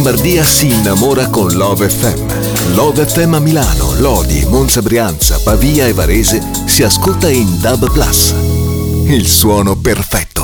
Lombardia si innamora con Love FM. Love FM a Milano, Lodi, Monza, Brianza, Pavia e Varese si ascolta in DAB+. Il suono perfetto.